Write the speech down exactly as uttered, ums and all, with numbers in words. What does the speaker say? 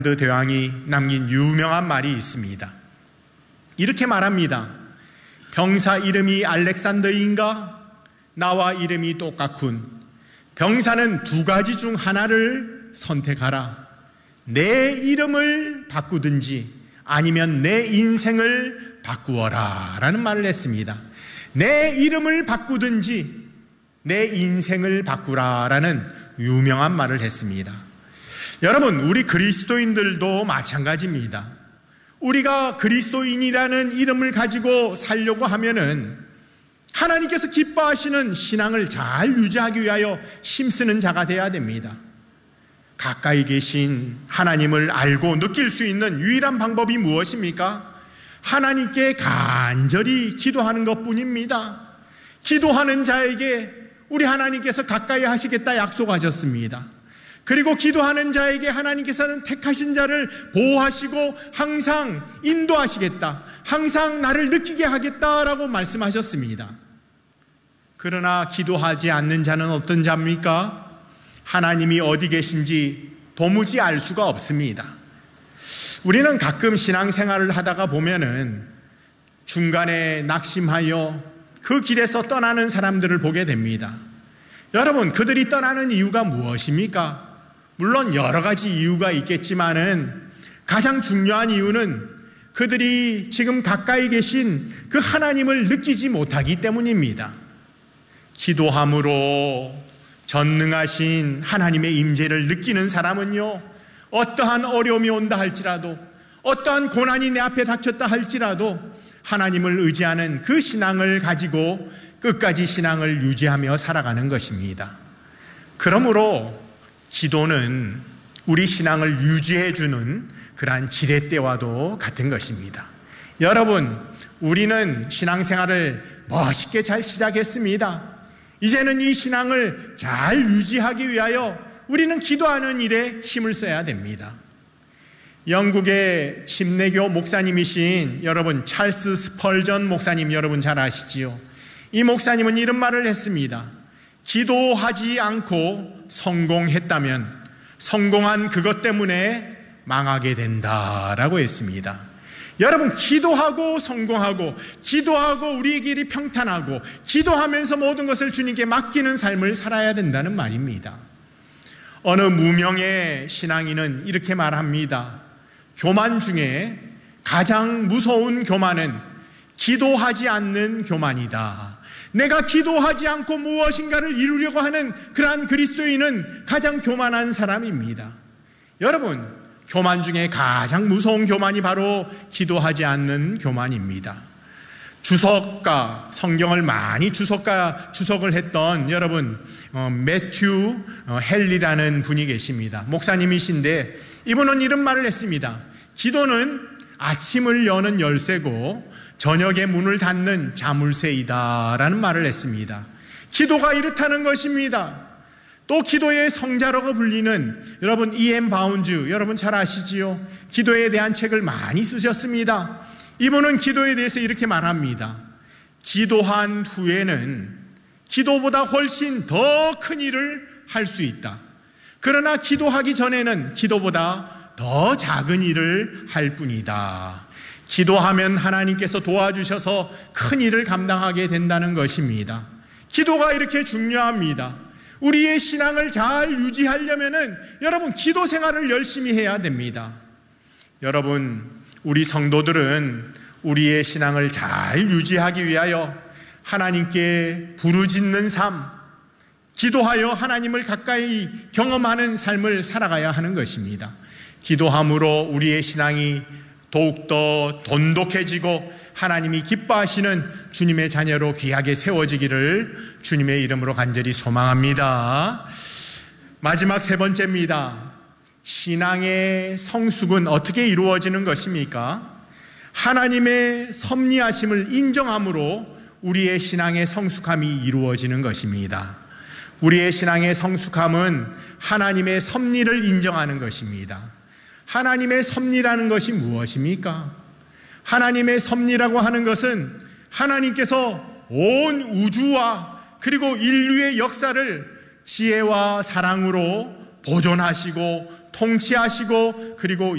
대왕이 남긴 유명한 말이 있습니다. 이렇게 말합니다. 병사 이름이 알렉산더인가? 나와 이름이 똑같군. 병사는 두 가지 중 하나를 선택하라. 내 이름을 바꾸든지 아니면 내 인생을 바꾸어라 라는 말을 했습니다. 내 이름을 바꾸든지 내 인생을 바꾸라 라는 유명한 말을 했습니다. 여러분, 우리 그리스도인들도 마찬가지입니다. 우리가 그리스도인이라는 이름을 가지고 살려고 하면은 하나님께서 기뻐하시는 신앙을 잘 유지하기 위하여 힘쓰는 자가 되어야 됩니다. 가까이 계신 하나님을 알고 느낄 수 있는 유일한 방법이 무엇입니까? 하나님께 간절히 기도하는 것뿐입니다. 기도하는 자에게 우리 하나님께서 가까이 하시겠다 약속하셨습니다. 그리고 기도하는 자에게 하나님께서는 택하신 자를 보호하시고 항상 인도하시겠다, 항상 나를 느끼게 하겠다라고 말씀하셨습니다. 그러나 기도하지 않는 자는 어떤 자입니까? 하나님이 어디 계신지 도무지 알 수가 없습니다. 우리는 가끔 신앙생활을 하다가 보면은 중간에 낙심하여 그 길에서 떠나는 사람들을 보게 됩니다. 여러분, 그들이 떠나는 이유가 무엇입니까? 물론 여러 가지 이유가 있겠지만은 가장 중요한 이유는 그들이 지금 가까이 계신 그 하나님을 느끼지 못하기 때문입니다. 기도함으로 전능하신 하나님의 임재를 느끼는 사람은요, 어떠한 어려움이 온다 할지라도, 어떠한 고난이 내 앞에 닥쳤다 할지라도 하나님을 의지하는 그 신앙을 가지고 끝까지 신앙을 유지하며 살아가는 것입니다. 그러므로 기도는 우리 신앙을 유지해주는 그러한 지렛대와도 같은 것입니다. 여러분, 우리는 신앙생활을 멋있게 잘 시작했습니다. 이제는 이 신앙을 잘 유지하기 위하여 우리는 기도하는 일에 힘을 써야 됩니다. 영국의 침례교 목사님이신 여러분 찰스 스펄전 목사님 여러분 잘 아시지요? 이 목사님은 이런 말을 했습니다. 기도하지 않고 성공했다면 성공한 그것 때문에 망하게 된다라고 했습니다. 여러분, 기도하고 성공하고 기도하고 우리의 길이 평탄하고 기도하면서 모든 것을 주님께 맡기는 삶을 살아야 된다는 말입니다. 어느 무명의 신앙인은 이렇게 말합니다. 교만 중에 가장 무서운 교만은 기도하지 않는 교만이다. 내가 기도하지 않고 무엇인가를 이루려고 하는 그러한 그리스도인은 가장 교만한 사람입니다. 여러분, 교만 중에 가장 무서운 교만이 바로 기도하지 않는 교만입니다. 주석가, 성경을 많이 주석가, 주석을 했던 여러분 어, 매튜 어, 헨리라는 분이 계십니다. 목사님이신데 이분은 이런 말을 했습니다. 기도는 아침을 여는 열쇠고 저녁에 문을 닫는 자물쇠이다 라는 말을 했습니다. 기도가 이렇다는 것입니다. 또 기도의 성자라고 불리는 여러분 이엠 바운즈 여러분 잘 아시지요? 기도에 대한 책을 많이 쓰셨습니다. 이분은 기도에 대해서 이렇게 말합니다. 기도한 후에는 기도보다 훨씬 더 큰 일을 할 수 있다. 그러나 기도하기 전에는 기도보다 더 작은 일을 할 뿐이다. 기도하면 하나님께서 도와주셔서 큰 일을 감당하게 된다는 것입니다. 기도가 이렇게 중요합니다. 우리의 신앙을 잘 유지하려면은 여러분 기도 생활을 열심히 해야 됩니다. 여러분, 우리 성도들은 우리의 신앙을 잘 유지하기 위하여 하나님께 부르짖는 삶, 기도하여 하나님을 가까이 경험하는 삶을 살아가야 하는 것입니다. 기도함으로 우리의 신앙이 더욱더 돈독해지고 하나님이 기뻐하시는 주님의 자녀로 귀하게 세워지기를 주님의 이름으로 간절히 소망합니다. 마지막 세 번째입니다. 신앙의 성숙은 어떻게 이루어지는 것입니까? 하나님의 섭리하심을 인정함으로 우리의 신앙의 성숙함이 이루어지는 것입니다. 우리의 신앙의 성숙함은 하나님의 섭리를 인정하는 것입니다. 하나님의 섭리라는 것이 무엇입니까? 하나님의 섭리라고 하는 것은 하나님께서 온 우주와 그리고 인류의 역사를 지혜와 사랑으로 보존하시고 통치하시고 그리고